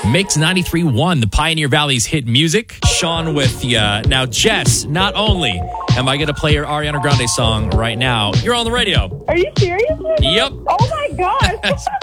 Mix 93.1, the Pioneer Valley's hit music. Sean with you. Now, Jess, not only am I going to play your Ariana Grande song right now, you're on the radio. Are you serious? Yep. Oh my gosh.